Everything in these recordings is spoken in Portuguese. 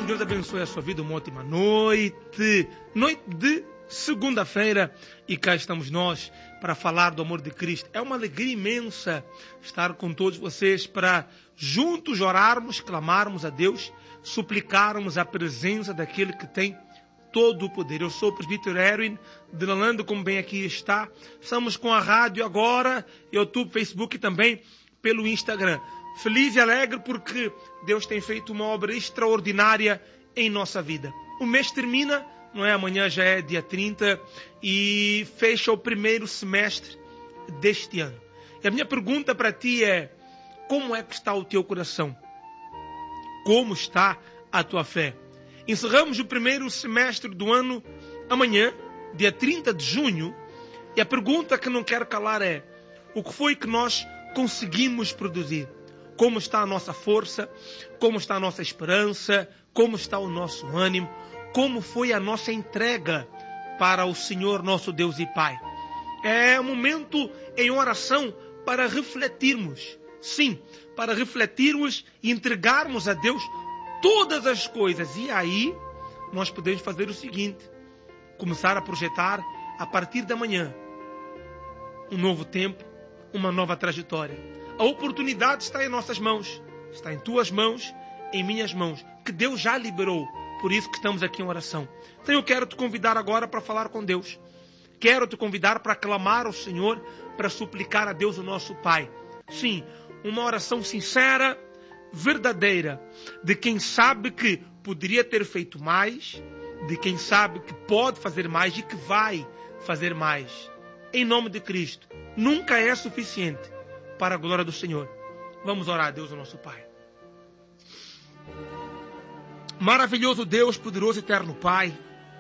Deus abençoe a sua vida, uma ótima noite. Noite de segunda-feira. E cá estamos nós para falar do amor de Cristo. É uma alegria imensa estar com todos vocês para juntos orarmos, clamarmos a Deus, suplicarmos a presença daquele que tem todo o poder. Eu sou o presbítero Erwin de Lalande, como bem aqui está. Estamos com a rádio agora, YouTube, Facebook e também pelo Instagram. Feliz e alegre porque Deus tem feito uma obra extraordinária em nossa vida. O mês termina, não é? Amanhã já é dia 30 e fecha o primeiro semestre deste ano. E a minha pergunta para ti é: como é que está o teu coração? Como está a tua fé? Encerramos o primeiro semestre do ano amanhã, dia 30 de junho, e a pergunta que não quero calar é: o que foi que nós conseguimos produzir? Como está a nossa força? Como está a nossa esperança? Como está o nosso ânimo? Como foi a nossa entrega para o Senhor nosso Deus e Pai? É um momento em oração para refletirmos. Sim, para refletirmos e entregarmos a Deus todas as coisas. E aí nós podemos fazer o seguinte: começar a projetar a partir da manhã um novo tempo, uma nova trajetória. A oportunidade está em nossas mãos, está em tuas mãos, em minhas mãos, que Deus já liberou. Por isso que estamos aqui em oração. Então eu quero te convidar agora para falar com Deus. Quero te convidar para clamar ao Senhor, para suplicar a Deus, o nosso Pai. Sim, uma oração sincera, verdadeira, de quem sabe que poderia ter feito mais, de quem sabe que pode fazer mais e que vai fazer mais. Em nome de Cristo, nunca é suficiente para a glória do Senhor. Vamos orar a Deus, o nosso Pai. Maravilhoso Deus, poderoso eterno Pai,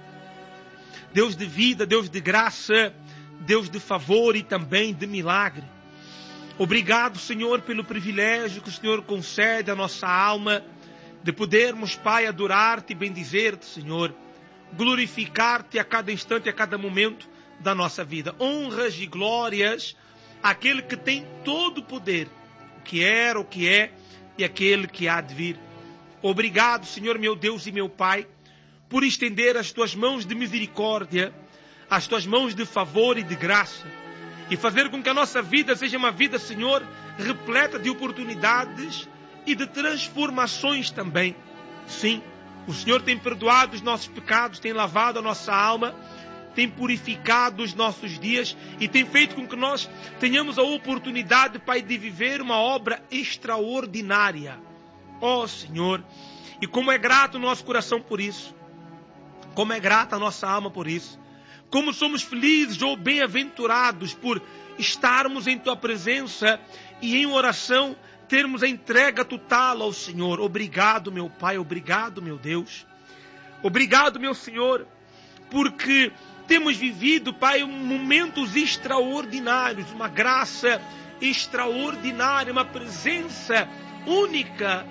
Deus de vida, Deus de graça, Deus de favor e também de milagre. Obrigado, Senhor, pelo privilégio que o Senhor concede à nossa alma de podermos, Pai, adorar-te e bendizer-te, Senhor, glorificar-te a cada instante, a cada momento da nossa vida. Honras e glórias àquele que tem todo o poder, o que era, o que é e aquele que há de vir. Obrigado, Senhor, meu Deus e meu Pai, por estender as tuas mãos de misericórdia, as tuas mãos de favor e de graça, e fazer com que a nossa vida seja uma vida, Senhor, repleta de oportunidades e de transformações também. Sim, o Senhor tem perdoado os nossos pecados, tem lavado a nossa alma, tem purificado os nossos dias e tem feito com que nós tenhamos a oportunidade, Pai, de viver uma obra extraordinária. Ó Senhor, e como é grato o nosso coração por isso, como é grata a nossa alma por isso, como somos felizes ou bem-aventurados por estarmos em Tua presença e em oração termos a entrega total ao Senhor. Obrigado, meu Pai, obrigado, meu Deus. Obrigado, meu Senhor, porque temos vivido, Pai, momentos extraordinários, uma graça extraordinária, uma presença única,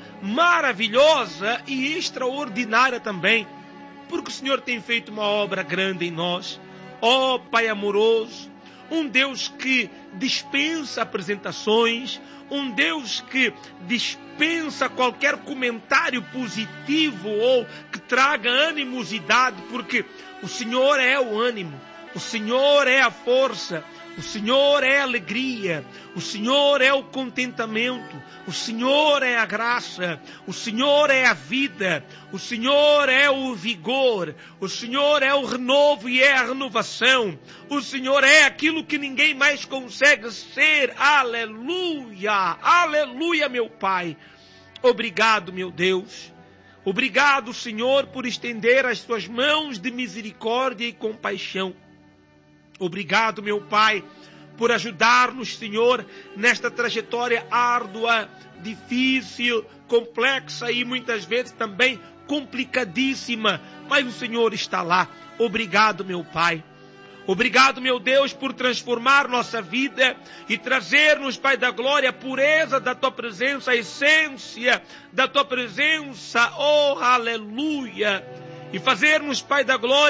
maravilhosa e extraordinária também, porque o Senhor tem feito uma obra grande em nós. Ó Pai amoroso, um Deus que dispensa apresentações, um Deus que dispensa qualquer comentário positivo ou que traga animosidade, porque o Senhor é o ânimo, o Senhor é a força, o Senhor é a alegria, o Senhor é o contentamento, o Senhor é a graça, o Senhor é a vida, o Senhor é o vigor, o Senhor é o renovo e é a renovação, o Senhor é aquilo que ninguém mais consegue ser. Aleluia, aleluia, meu Pai. Obrigado, meu Deus. Obrigado, Senhor, por estender as Suas mãos de misericórdia e compaixão. Obrigado, meu Pai, por ajudar-nos, Senhor, nesta trajetória árdua, difícil, complexa e muitas vezes também complicadíssima. Mas o Senhor está lá. Obrigado, meu Pai. Obrigado, meu Deus, por transformar nossa vida e trazer-nos, Pai da glória, a pureza da Tua presença, a essência da Tua presença. Oh, aleluia! E fazer-nos, Pai da glória,